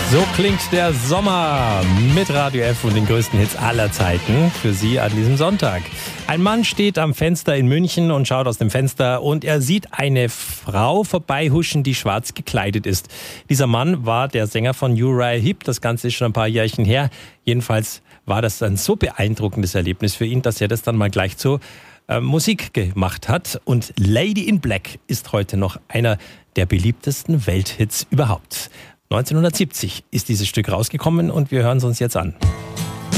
So klingt der Sommer mit Radio F und den größten Hits aller Zeiten für Sie an diesem Sonntag. Ein Mann steht am Fenster in München und schaut aus dem Fenster und er sieht eine Frau vorbeihuschen, die schwarz gekleidet ist. Dieser Mann war der Sänger von Uriah Heep. Das Ganze ist schon ein paar Jährchen her. Jedenfalls war das ein so beeindruckendes Erlebnis für ihn, dass er das dann mal gleich zur Musik gemacht hat. Und Lady in Black ist heute noch einer der beliebtesten Welthits überhaupt. 1970 ist dieses Stück rausgekommen und wir hören es uns jetzt an.